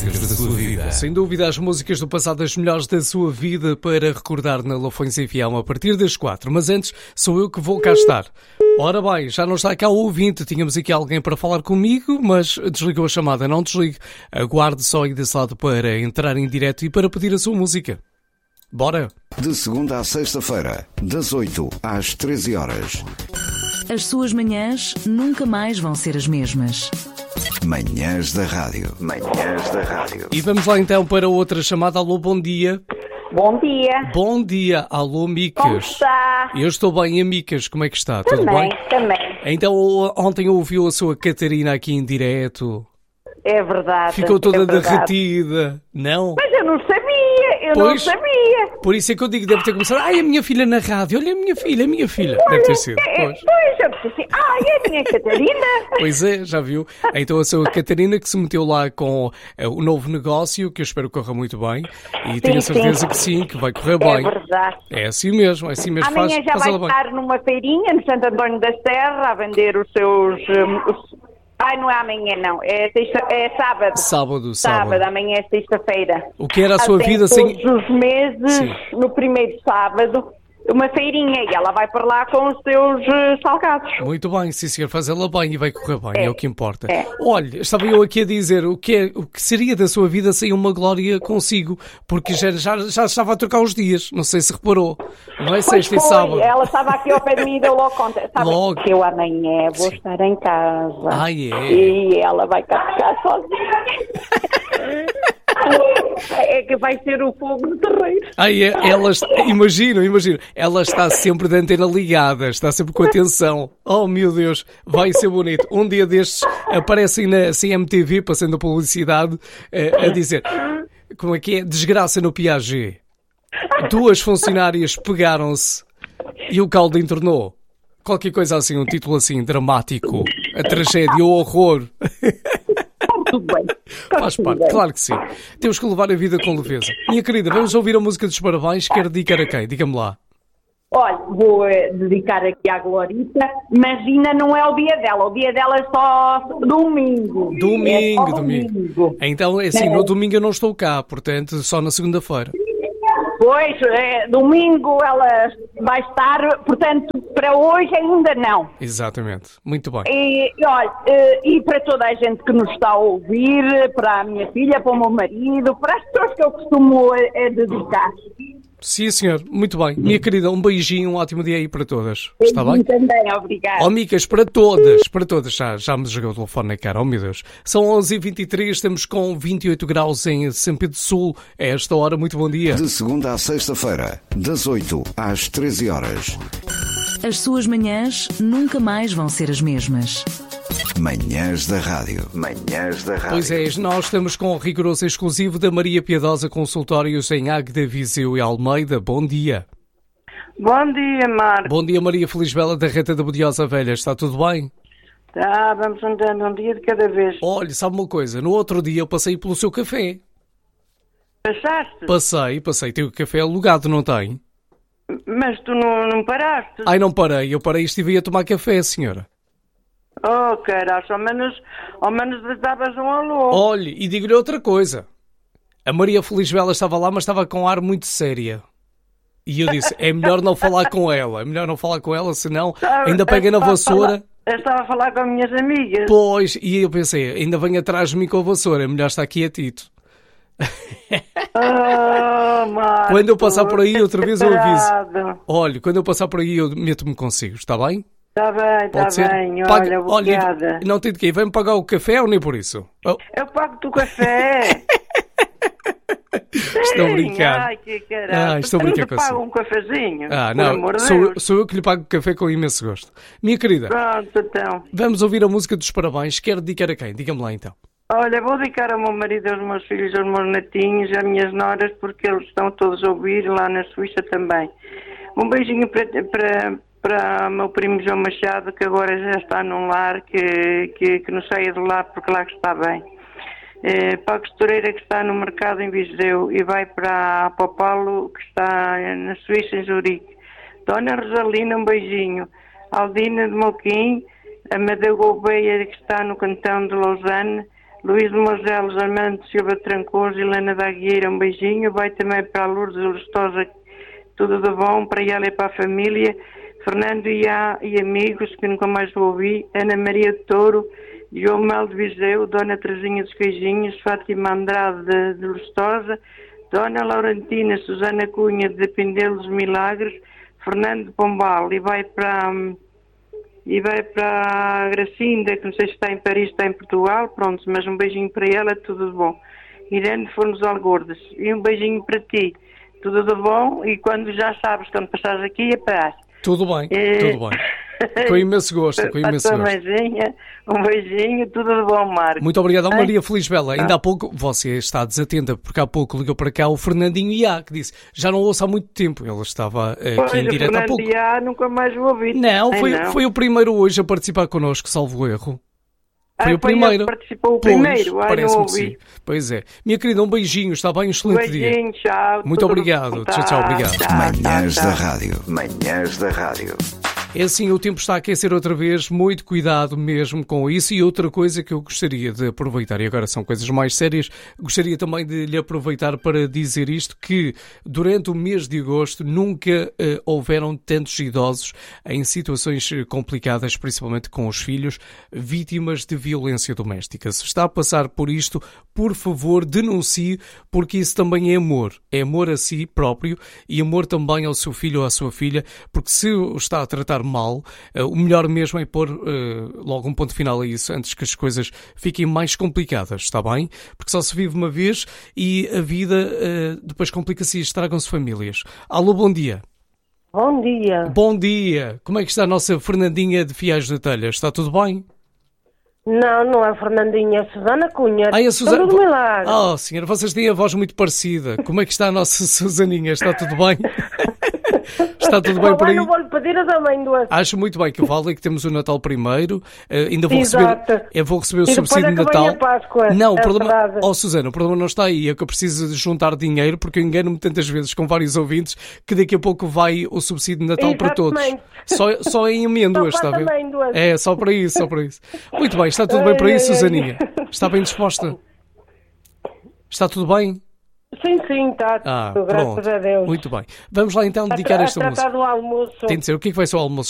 músicas da sua vida. Sem dúvida, as músicas do passado, as melhores da sua vida para recordar na Lafões FM a partir das 4. Mas antes, sou eu que vou cá estar. Ora bem, já não está cá o ouvinte. Tínhamos aqui alguém para falar comigo, mas desligou a chamada. Não desligue. Aguarde só aí desse lado para entrar em direto e para pedir a sua música. Bora! De segunda à sexta-feira, das 8 às 13 horas. As suas manhãs nunca mais vão ser as mesmas. Manhãs da Rádio. Manhãs da Rádio. E vamos lá então para outra chamada. Alô, bom dia. Bom dia. Bom dia. Alô, Micas. Como está? Eu estou bem. E a Micas, como é que está? Tudo Também, bem? também. Então, ontem ouviu a sua Catarina aqui em direto. É verdade. Ficou toda é verdade. derretida. Não? Mas eu não sabia, não sabia. Por isso é que eu digo, deve ter começado. Ai, a minha filha na rádio. Olha, a minha filha. Deve ter sido. Pois. Eu pensei assim, é a minha Catarina. Pois é, já viu? Então a sua Catarina que se meteu lá com o novo negócio, que eu espero que corra muito bem. E tenho a certeza que sim, que vai correr bem. É verdade. É assim mesmo. Amanhã já vai estar numa feirinha no Santo Antônio da Serra a vender os seus... não é amanhã, não. É sábado. Sábado, amanhã é sexta-feira. O que era a sua vida sem... Todos os meses, Sim. no primeiro sábado, uma feirinha e ela vai para lá com os seus salgados. Muito bem, sim senhor, fazê-la bem e vai correr bem, é o que importa. É. Olha, estava eu aqui a dizer o que seria da sua vida sem uma Glória consigo, porque já estava a trocar os dias, não sei se reparou, não é sexta e sábado. Ela estava aqui ao pé de mim e deu logo conta. Sabe Logo. que eu amanhã vou estar em casa. É? E ela vai cá ficar sozinha. É que vai ser o fogo no terreiro. Imagino, ela está sempre de antena ligada, está sempre com atenção. Oh meu Deus, vai ser bonito. Um dia destes aparecem na CMTV, passando a publicidade, a dizer, como é que é? Desgraça no Piaget. 2 funcionárias pegaram-se e o caldo entornou. Qualquer coisa assim, um título assim, dramático. A tragédia, o horror. Tudo bem. Faz parte, claro que sim. Temos que levar a vida com leveza. Minha querida, vamos ouvir a música dos parabéns. Quer dedicar a quem? Diga-me lá. Olha, vou dedicar aqui à Glorita, mas ainda não é o dia dela. O dia dela é só domingo. Domingo. Então, é assim, no domingo eu não estou cá, portanto, só na segunda-feira. Pois, domingo ela vai estar, portanto, para hoje ainda não. Exatamente, muito bem. E para toda a gente que nos está a ouvir, para a minha filha, para o meu marido, para as pessoas que eu costumo dedicar. Sim, senhor, muito bem. Minha querida, um beijinho, um ótimo dia aí para todas. Está bem? Também, obrigada. Oh, Micas, para todas. Já me desligou o telefone na cara, oh meu Deus. São 11h23, estamos com 28 graus em São Pedro do Sul. É esta hora, muito bom dia. De segunda à sexta-feira, das 8 às 13 horas. As suas manhãs nunca mais vão ser as mesmas. Manhãs da Rádio. Manhãs da Rádio. Pois é, nós estamos com o rigoroso exclusivo da Maria Piedosa Consultórios em Águeda, Viseu e Almeida. Bom dia. Bom dia, Marco. Bom dia, Maria Felisbela da Reta da Bodiosa Velha. Está tudo bem? Tá, vamos andando um dia de cada vez. Olha, sabe uma coisa? No outro dia eu passei pelo seu café. Passaste? Passei. Tem o café alugado, não tem? Mas tu não paraste? Ai, não parei. Eu parei e estive aí a tomar café, senhora. Oh, caralho, ao menos davas um alô. Olhe, e digo-lhe outra coisa. A Maria Felisbela estava lá, mas estava com ar muito séria. E eu disse, é melhor não falar com ela. Senão ainda pega na vassoura. Eu estava a falar com as minhas amigas. Pois, e eu pensei, ainda vem atrás de mim com a vassoura. É melhor estar quietito. Marco, quando eu passar por aí outra vez eu aviso. Olha, quando eu passar por aí eu meto-me consigo, está bem? Está bem, olha, não tem de quê, vem-me pagar o café ou nem por isso? Eu pago-te o café. Estou a brincar. Ai, que caralho. Estou a brincar com você. Pago um cafezinho. Não, sou eu que lhe pago o café com imenso gosto. Minha querida, pronto, então. Vamos ouvir a música dos parabéns. Quer dedicar a quem? Diga-me lá então. Olha, vou dedicar ao meu marido, aos meus filhos, aos meus netinhos, às minhas noras, porque eles estão todos a ouvir lá na Suíça também. Um beijinho para o meu primo João Machado, que agora já está num lar, que não saia de lá porque lá que está bem. Para a costureira que está no mercado em Viseu e vai para o Paulo, que está na Suíça, em Zurique. Dona Rosalina, um beijinho. Aldina de Moquim, a Amadeu Gouveia, que está no cantão de Lausanne, Luís de Mogelos, Armando Silva Trancoso, Helena da Agueira, um beijinho. Vai também para a Lourdes Lustosa, tudo de bom, para ela e para a família. Fernando e amigos, que nunca mais vou ouvir. Ana Maria de Touro, João Mel de Viseu, Dona Teresinha dos Queijinhos, Fátima Andrade de Lustosa, Dona Laurentina Susana Cunha de Pindelo dos Milagres, Fernando de Pombal, e vai para a Gracinda, que não sei se está em Paris, está em Portugal, pronto, mas um beijinho para ela, tudo de bom. Irene de Fornos Algordes, e um beijinho para ti, tudo de bom, e quando já sabes, quando passares aqui, aparece. Tudo bem, tudo bem. Com imenso gosto, com imenso gosto. Mãezinha, um beijinho, tudo de bom, Marco. Muito obrigado, Maria Feliz Bela. Ainda há pouco, você está desatenta, porque há pouco ligou para cá o Fernandinho Iá, que disse, já não ouço há muito tempo. Ele estava aqui em direto há pouco. O Fernando Iá nunca mais vou ouvir. Não, foi o primeiro hoje a participar connosco, salvo erro. Foi o primeiro. Participou o primeiro, parece-me que sim. Pois é. Minha querida, um beijinho, está bem? Um excelente dia. Beijinho, tchau. Muito obrigado. Tchau, obrigado. Manhãs da Rádio. Manhãs da Rádio. É assim, o tempo está a aquecer outra vez, muito cuidado mesmo com isso. E outra coisa que eu gostaria de aproveitar, e agora são coisas mais sérias, gostaria também de lhe aproveitar para dizer isto, que durante o mês de agosto nunca houveram tantos idosos em situações complicadas, principalmente com os filhos, vítimas de violência doméstica. Se está a passar por isto, por favor, denuncie, porque isso também é amor. É amor a si próprio e amor também ao seu filho ou à sua filha, porque se o está a tratar mal, o melhor mesmo é pôr logo um ponto final a isso, antes que as coisas fiquem mais complicadas, está bem? Porque só se vive uma vez e a vida depois complica-se e estragam-se famílias. Alô, bom dia. Bom dia. Bom dia. Como é que está a nossa Fernandinha de Fiais de Telha? Está tudo bem? Não é Fernandinha, é a Susana Cunha. Ai, a Susana... do Milagre. Oh, senhora, vocês têm a voz muito parecida. Como é que está a nossa Susaninha? Está tudo bem? Está tudo bem por aí? Não vou-lhe pedir as amêndoas. Acho muito bem que vale e que temos o Natal primeiro. Ainda vou receber o subsídio de Natal. A Páscoa. Não, o problema... Oh, Susana, o problema não está aí. É que eu preciso de juntar dinheiro, porque eu engano-me tantas vezes com vários ouvintes que daqui a pouco vai o subsídio de Natal para todos. Só em amêndoas, está a ver? É, só para isso. Muito bem, está tudo bem para isso, Susaninha? Está bem disposta? Está tudo bem? Sim, está tudo, graças a Deus. Muito bem. Vamos lá então dedicar esta música. Do almoço. Tem de ser, o que é que vai ser o almoço?